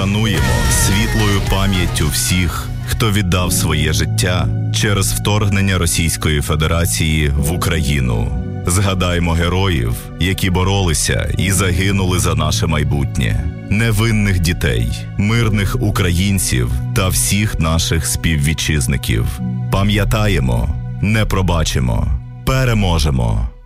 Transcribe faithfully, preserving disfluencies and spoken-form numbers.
Шануємо світлою пам'яттю всіх, хто віддав своє життя через вторгнення Російської Федерації в Україну. Згадаймо героїв, які боролися і загинули за наше майбутнє. Невинних дітей, мирних українців та всіх наших співвітчизників. Пам'ятаємо, не пробачимо, переможемо.